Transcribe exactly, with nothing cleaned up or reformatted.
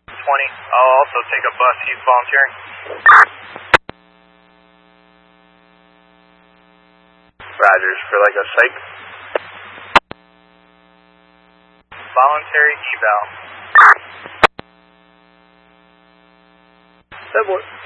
twenty. I'll also take a bus. He's volunteering. Rogers, for like a psych. Voluntary eval. That boy.